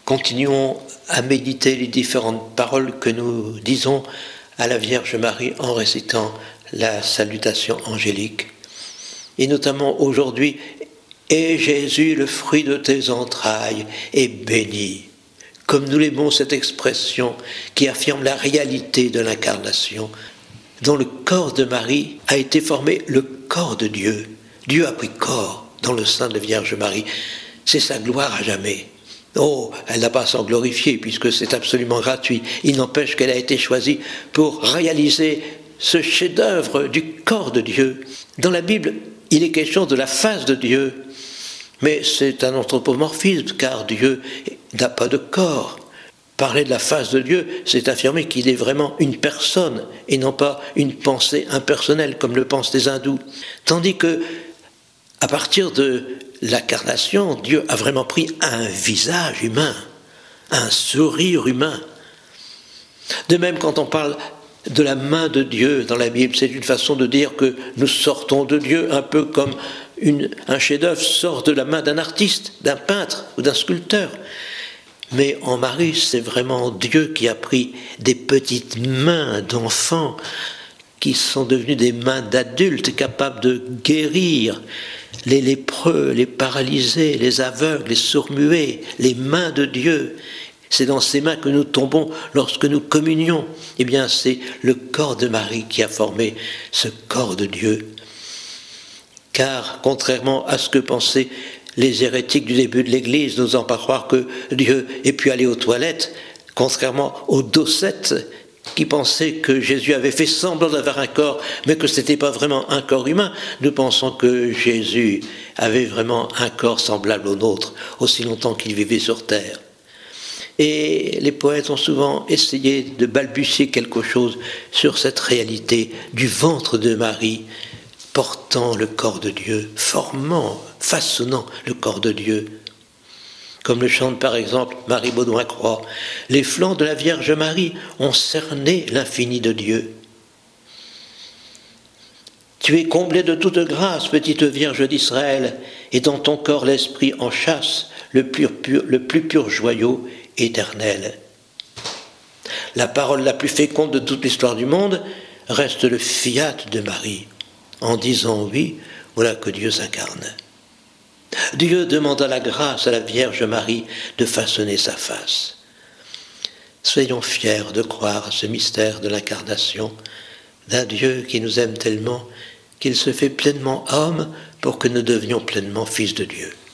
Continuons à méditer les différentes paroles que nous disons à la Vierge Marie en récitant la salutation angélique. Et notamment aujourd'hui, « Et Jésus, le fruit de tes entrailles, est béni ». Comme nous l'aimons cette expression qui affirme la réalité de l'incarnation. Dans le corps de Marie a été formé le corps de Dieu. Dieu a pris corps dans le sein de la Vierge Marie. C'est sa gloire à jamais. Oh, elle n'a pas à s'en glorifier puisque c'est absolument gratuit. Il n'empêche qu'elle a été choisie pour réaliser ce chef-d'œuvre du corps de Dieu. Dans la Bible, il est question de la face de Dieu. Mais c'est un anthropomorphisme car Dieu n'a pas de corps. Parler de la face de Dieu, c'est affirmer qu'il est vraiment une personne et non pas une pensée impersonnelle comme le pensent les hindous. Tandis que, à partir de l'incarnation, Dieu a vraiment pris un visage humain, un sourire humain. De même, quand on parle de la main de Dieu dans la Bible, c'est une façon de dire que nous sortons de Dieu, un peu comme un chef-d'œuvre sort de la main d'un artiste, d'un peintre ou d'un sculpteur. Mais en Marie, c'est vraiment Dieu qui a pris des petites mains d'enfants qui sont devenues des mains d'adultes capables de guérir les lépreux, les paralysés, les aveugles, les sourds-muets, les mains de Dieu. C'est dans ces mains que nous tombons lorsque nous communions. Eh bien, c'est le corps de Marie qui a formé ce corps de Dieu. Car, contrairement à ce que pensaient les hérétiques du début de l'Église, n'osant pas croire que Dieu ait pu aller aux toilettes, contrairement aux docettes qui pensaient que Jésus avait fait semblant d'avoir un corps, mais que ce n'était pas vraiment un corps humain, nous pensons que Jésus avait vraiment un corps semblable au nôtre, aussi longtemps qu'il vivait sur terre. Et les poètes ont souvent essayé de balbutier quelque chose sur cette réalité du ventre de Marie, portant le corps de Dieu, formant, façonnant le corps de Dieu. Comme le chante par exemple Marie Baudouin-Croix, « Les flancs de la Vierge Marie ont cerné l'infini de Dieu. » Tu es comblée de toute grâce, petite Vierge d'Israël, et dans ton corps l'Esprit en chasse le plus pur joyau éternel. La parole la plus féconde de toute l'histoire du monde reste le fiat de Marie. En disant oui, voilà que Dieu s'incarne. Dieu demanda la grâce à la Vierge Marie de façonner sa face. Soyons fiers de croire à ce mystère de l'incarnation d'un Dieu qui nous aime tellement qu'il se fait pleinement homme pour que nous devenions pleinement fils de Dieu.